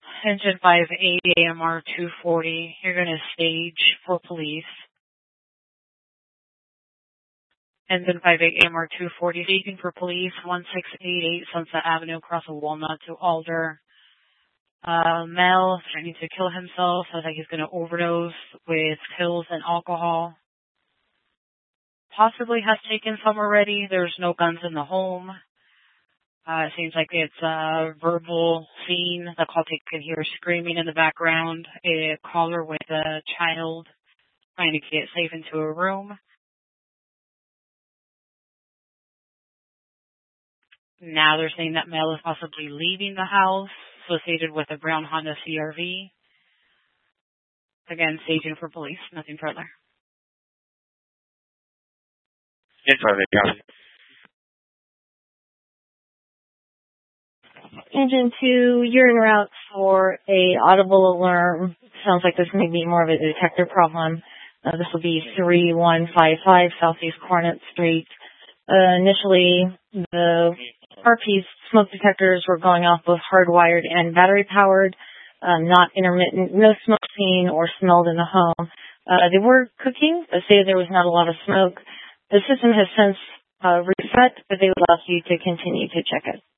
Engine 580 AMR 240. You're going to stage for police. Engine 58 AMR 240. Staging for police. 1688 Sunset Avenue across of Walnut to Alder. Male threatening to kill himself. Sounds like he's going to overdose with pills and alcohol. Possibly has taken some already. There's no guns in the home. It seems like it's a verbal scene. The call taker can hear screaming in the background. A caller with a child trying to get safe into a room. Now they're saying that male is possibly leaving the house, associated with a brown Honda CRV. Again, staging for police. Nothing further. Engine 2, you're en route for a audible alarm. Sounds like this may be more of a detector problem. This will be 3155 Southeast Cornet Street. Initially, the RP's smoke detectors were going off both hardwired and battery-powered, not intermittent, no smoke seen or smelled in the home. They were cooking, but say there was not a lot of smoke. The system has since reset, but they would ask you to continue to check it.